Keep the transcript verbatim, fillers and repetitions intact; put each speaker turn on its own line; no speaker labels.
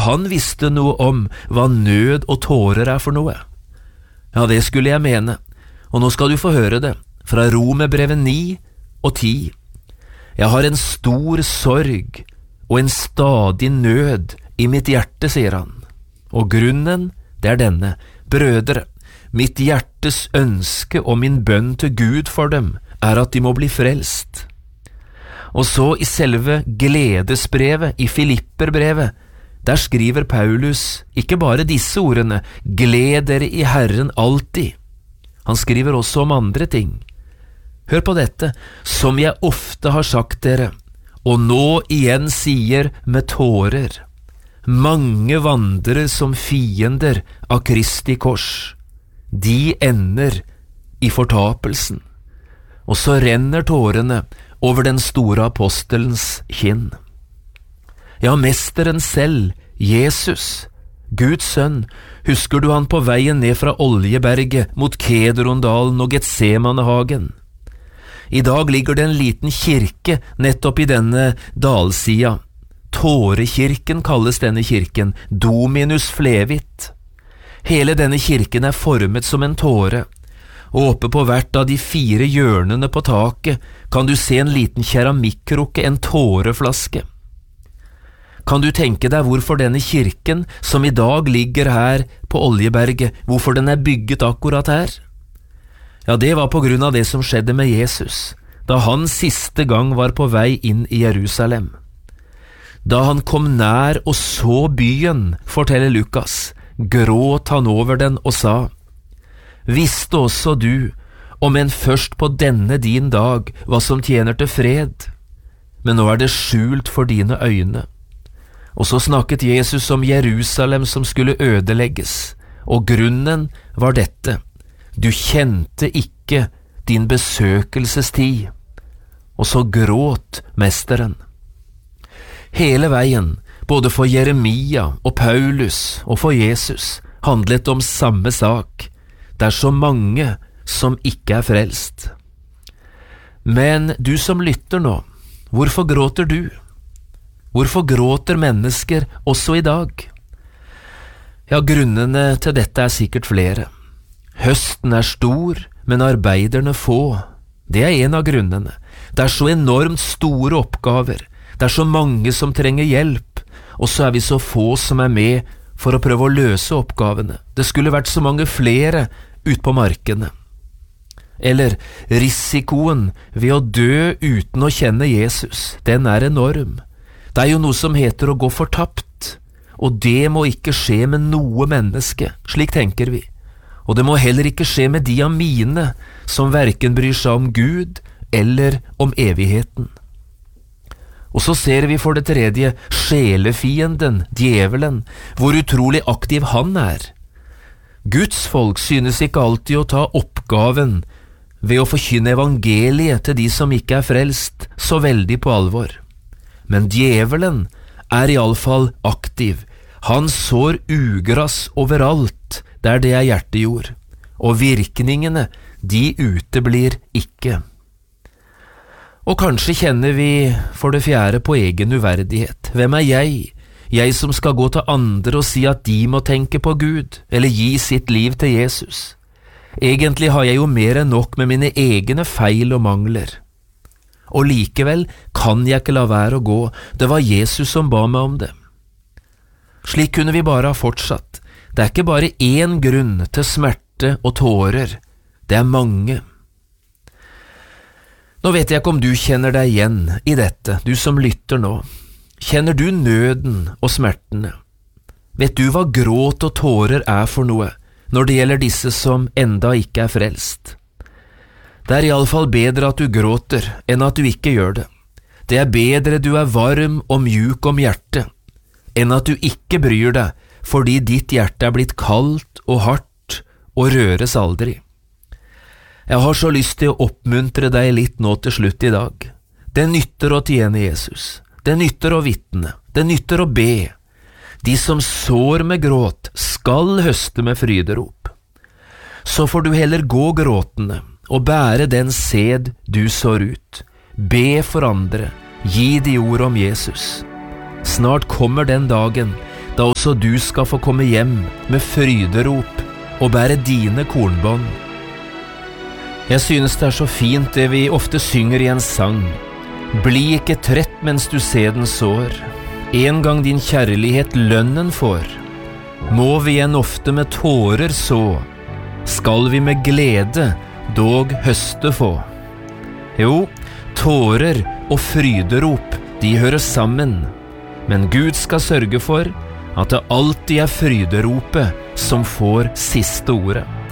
han visste noe om hva nød og tårer er for noe. Ja, det skulle jeg mene, og nå skal du få høre det, fra Romerbrevet ni og ti. Jeg har en stor sorg og en stadig nød i mitt hjerte, sier han. Og grunnen, det er denne: brødre, mitt hjertes ønske og min bønn til Gud for dem er at de må bli frelst. Og så i selve gledesbrevet, i Filipperbrevet, der skriver Paulus ikke bare disse ordene: gled dere i Herren alltid. Han skriver også om andre ting. Hør på dette: som jeg ofte har sagt dere, og nå igjen sier med tårer, mange vandrer som fiender av Kristi kors. De ender i fortapelsen. Og så renner tårene over den store apostelens kinn. Ja, mesteren selv, Jesus, Guds sønn, husker du han på veien ned fra Oljeberget mot Kedrondalen og Getsemanehagen? I dag ligger det en liten kirke nettopp i denne dalsida. Tårekirken kalles denne kirken, Dominus Flevit. Hele denne kirken er formet som en tåre, og oppe på hvert av de fire hjørnene på taket kan du se en liten keramikkrukke, en tåreflaske. Kan du tenke deg hvorfor denne kirken, som i dag ligger her på Oljeberget, hvorfor den er bygget akkurat her? Ja, det var på grunn av det som skjedde med Jesus, da han siste gang var på vei inn i Jerusalem. Da han kom nær og så byen, forteller Lukas, gråt han over den og sa: visste også du, om enn først på denne din dag, hva som tjener til fred, men nå er det skjult for dine øyne. Og så snakket Jesus om Jerusalem som skulle ødelegges, og grunnen var dette: du kjente ikke din besøkelsestid. Og så gråt mesteren. Hele veien, både for Jeremia og Paulus og for Jesus, handlet om samme sak: det er så mange som ikke er frelst. Men du som lytter nå, hvorfor gråter du? Hvorfor gråter mennesker også i dag? Ja, grunnene til dette er sikkert flere. Høsten er stor, men arbeiderne få. Det er en av grunnene. Det er så enormt store oppgaver. Det er så mange som trenger hjelp, og så er vi så få som er med for å prøve å løse oppgavene. Det skulle vært så mange flere ut på markene. Eller risikoen ved å dø uten å kjenne Jesus, den er enorm. Det er jo noe som heter å gå fortapt, og det må ikke skje med noe menneske, slik tenker vi. Og det må heller ikke skje med de av mine som hverken bryr seg om Gud eller om evigheten. Og så ser vi for det tredje sjelefienden, djevelen, hvor utrolig aktiv han er. Guds folk synes ikke alltid å ta oppgaven ved å forkynne evangeliet til de som ikke er frelst, så veldig på alvor. Men djevelen er i alle fall aktiv. Han sår ugrass overalt der det er hjertejord, og virkningene, de uteblir ikke. Og kanskje kjenner vi for det fjerde på egen uverdighet. Hvem er jeg? Jeg som skal gå til andre og si at de må tenke på Gud, eller gi sitt liv til Jesus. Egentlig har jeg jo mer enn nok med mine egne feil og mangler. Og likevel kan jeg ikke la være å gå. Det var Jesus som ba meg om det. Slik kunne vi bare ha fortsatt. Det er ikke bare én grunn til smerte og tårer. Det er mange. Nå vet jeg ikke om du kjenner deg igjen i dette, du som lytter nå. Kjenner du nøden og smertene? Vet du hva gråt og tårer er for noe når det gjelder disse som enda ikke er frelst? Det er i alle fall bedre at du gråter enn at du ikke gjør det. Det er bedre du er varm og mjuk om hjertet enn at du ikke bryr deg fordi ditt hjerte er blitt kaldt og hardt og røres aldri. Jeg har så lyst til å oppmuntre deg litt nå til slutt i dag. Det nytter å tjene Jesus. Det nytter å vitne. Det nytter å be. De som sår med gråt skal høste med fryderop. Så får du heller gå gråtende og bære den sed du sår ut. Be for andre. Gi de ord om Jesus. Snart kommer den dagen da også du skal få komme hjem med fryderop og bære dine kornbånd. Jeg synes det er så fint det vi ofte synger i en sang. Bli ikke trett mens du ser den sår, en gang din kjærlighet lønnen får. Må vi enn ofte med tårer så, skal vi med glede dog høste få. Jo, tårer og fryderop, de hører sammen, men Gud skal sørge for at det alltid er fryderopet som får siste ordet.